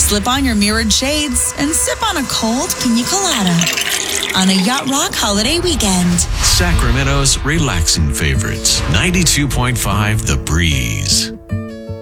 Slip on your mirrored shades and sip on a cold pina colada on a Yacht Rock holiday weekend. Sacramento's relaxing favorites. 92.5 The Breeze.